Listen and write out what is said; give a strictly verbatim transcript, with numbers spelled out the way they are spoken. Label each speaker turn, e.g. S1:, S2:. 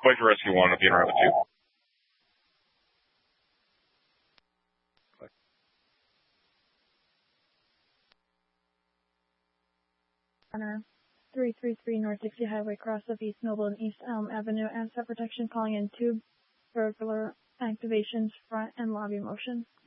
S1: Wait for rescue one if you don't have it
S2: too. three three three North Dixie Highway, cross of East Noble and East Elm Avenue, asset protection calling in two burglar activations, front and lobby motion.